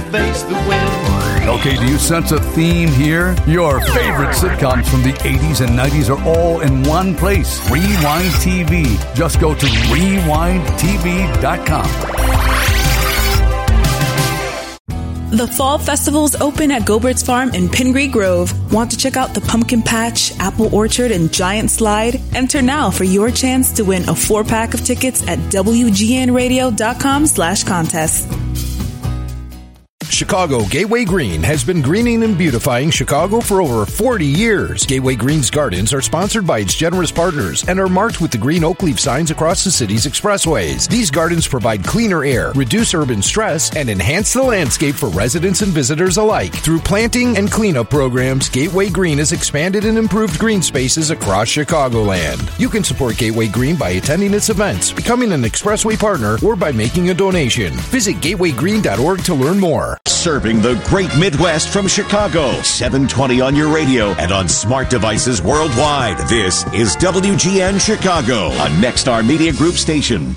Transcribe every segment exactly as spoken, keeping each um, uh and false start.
face the wind. Okay, do you sense a theme here? Your favorite sitcoms from the eighties and nineties are all in one place. Rewind T V. Just go to rewind t v dot com. The Fall Festival's open at Gobert's Farm in Pingree Grove. Want to check out the Pumpkin Patch, Apple Orchard, and Giant Slide? Enter now for your chance to win a four-pack of tickets at w g n radio dot com slash contest. Chicago Gateway Green has been greening and beautifying Chicago for over forty years. Gateway Green's gardens are sponsored by its generous partners and are marked with the green oak leaf signs across the city's expressways. These gardens provide cleaner air, reduce urban stress, and enhance the landscape for residents and visitors alike. Through planting and cleanup programs, Gateway Green has expanded and improved green spaces across Chicagoland. You can support Gateway Green by attending its events, becoming an expressway partner, or by making a donation. Visit gateway green dot org to learn more. Serving the great Midwest from Chicago, seven twenty on your radio and on smart devices worldwide. This is W G N Chicago, a Nexstar Media Group station.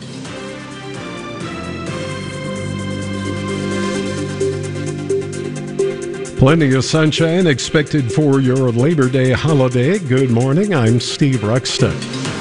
Plenty of sunshine expected for your Labor Day holiday. Good morning, I'm Steve Ruxton.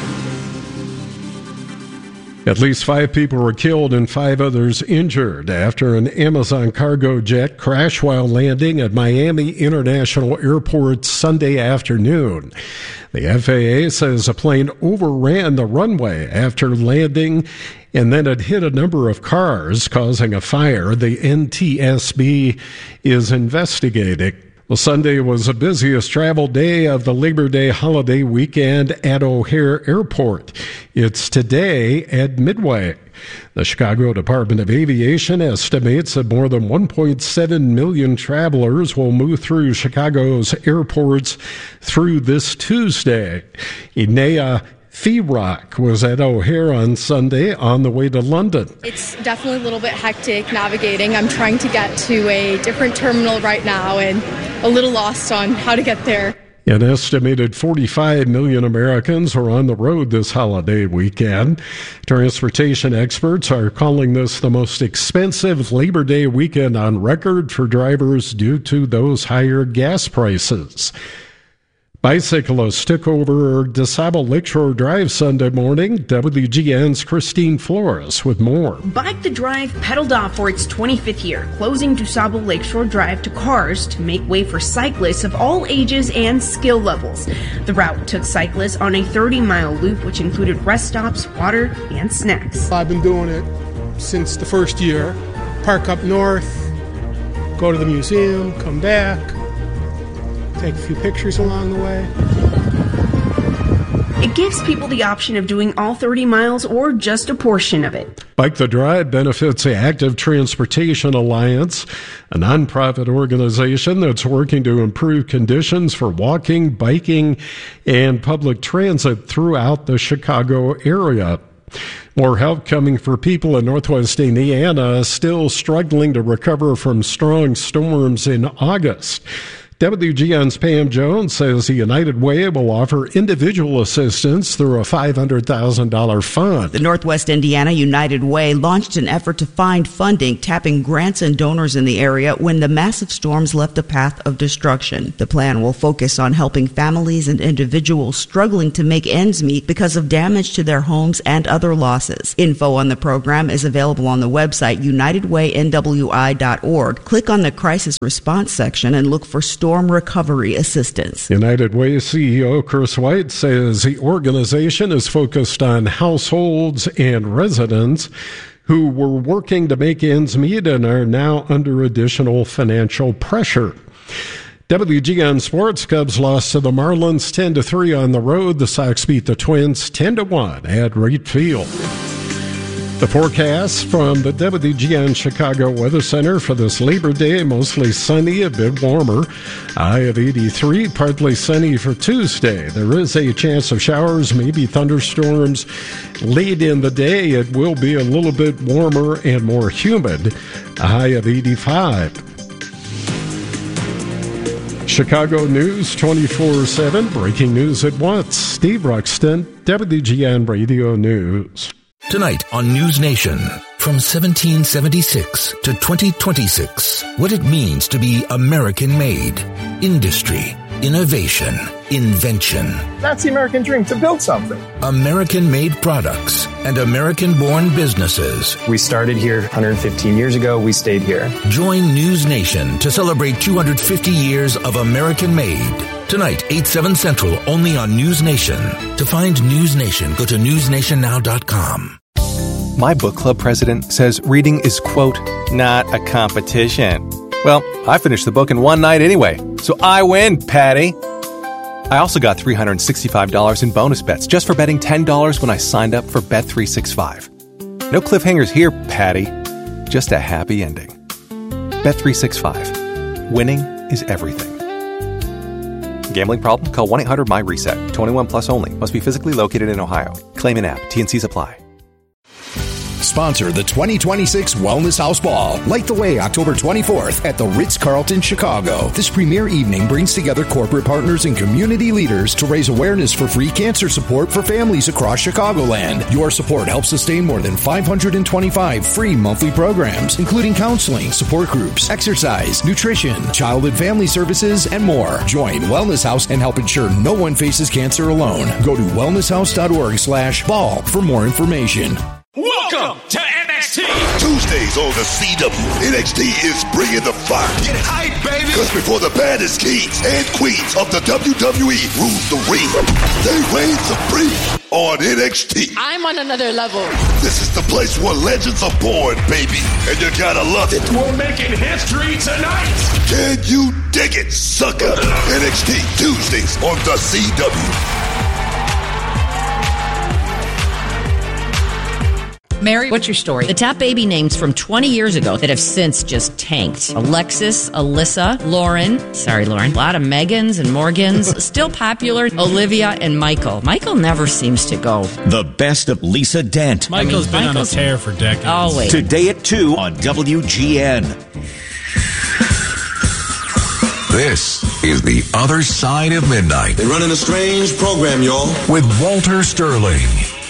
At least five people were killed and five others injured after an Amazon cargo jet crashed while landing at Miami International Airport Sunday afternoon. The F A A says a plane overran the runway after landing, and then it hit a number of cars, causing a fire. The N T S B is investigating. Well, Sunday was the busiest travel day of the Labor Day holiday weekend at O'Hare Airport. It's today at Midway. The Chicago Department of Aviation estimates that more than one point seven million travelers will move through Chicago's airports through this Tuesday. Inea Feerock was at O'Hare on Sunday on the way to London. It's definitely a little bit hectic navigating. I'm trying to get to a different terminal right now and a little lost on how to get there. An estimated forty-five million Americans are on the road this holiday weekend. Transportation experts are calling this the most expensive Labor Day weekend on record for drivers due to those higher gas prices. Bicyclists took over DuSable Lakeshore Drive Sunday morning. W G N's Christine Flores with more. Bike the Drive pedaled off for its twenty-fifth year, closing DuSable Lakeshore Drive to cars to make way for cyclists of all ages and skill levels. The route took cyclists on a thirty-mile loop, which included rest stops, water, and snacks. I've been doing it since the first year. Park up north, go to the museum, come back, take a few pictures along the way. It gives people the option of doing all thirty miles or just a portion of it. Bike the Drive benefits the Active Transportation Alliance, a nonprofit organization that's working to improve conditions for walking, biking, and public transit throughout the Chicago area. More help coming for people in Northwest Indiana still struggling to recover from strong storms in August. W G N's Pam Jones says the United Way will offer individual assistance through a five hundred thousand dollars fund. The Northwest Indiana United Way launched an effort to find funding, tapping grants and donors in the area when the massive storms left a path of destruction. The plan will focus on helping families and individuals struggling to make ends meet because of damage to their homes and other losses. Info on the program is available on the website united way n w i dot org. Click on the crisis response section and look for storm Storm recovery assistance. United Way C E O Chris White says the organization is focused on households and residents who were working to make ends meet and are now under additional financial pressure. W G N Sports. Cubs lost to the Marlins ten to three on the road. The Sox beat the Twins ten to one at Wright Field. The forecast from the W G N Chicago Weather Center for this Labor Day: mostly sunny, a bit warmer. High of eighty-three, partly sunny for Tuesday. There is a chance of showers, maybe thunderstorms late in the day. It will be a little bit warmer and more humid. A high of eighty-five. Chicago News twenty-four seven, breaking news at once. Steve Ruxton, W G N Radio News. Tonight on News Nation, From seventeen seventy-six to twenty twenty-six, what it means to be American-made. Industry, innovation, invention. That's the American dream, to build something. American-made products and American-born businesses. We started here one hundred fifteen years ago. We stayed here. Join News Nation to celebrate two hundred fifty years of American-made. Tonight, eight, seven Central, only on News Nation. To find News Nation, go to news nation now dot com. My book club president says reading is, quote, not a competition. Well, I finished the book in one night anyway, so I win, Patty. I also got three hundred sixty-five dollars in bonus bets just for betting ten dollars when I signed up for Bet three sixty-five. No cliffhangers here, Patty. Just a happy ending. Bet three sixty-five. Winning is everything. Gambling problem? Call one eight hundred my reset. twenty-one plus only. Must be physically located in Ohio. Claim in app. T N Cs apply. Sponsor the twenty twenty-six Wellness House Ball. Light the way October twenty-fourth at the Ritz-Carlton, Chicago. This premier evening brings together corporate partners and community leaders to raise awareness for free cancer support for families across Chicagoland. Your support helps sustain more than five hundred twenty-five free monthly programs, including counseling, support groups, exercise, nutrition, child and family services, and more. Join Wellness House and help ensure no one faces cancer alone. Go to wellness house dot org slash ball for more information. Welcome to N X T. Tuesdays on the C W, N X T is bringing the fire. Get hype, baby. Because before the baddest kings and queens of the W W E rule the ring, they reign supreme on N X T. I'm on another level. This is the place where legends are born, baby, and you gotta love it. We're making history tonight. Can you dig it, sucker? N X T Tuesdays on the C W. Mary, what's your story? The top baby names from twenty years ago that have since just tanked. Alexis, Alyssa, Lauren. Sorry, Lauren. A lot of Megans and Morgans. Still popular. Olivia and Michael. Michael never seems to go. The best of Lisa Dent. Michael's I mean, been Michael's on a tear for decades. Always. Today at two on W G N. This is The Other Side of Midnight. They're running a strange program, y'all. With Walter Sterling.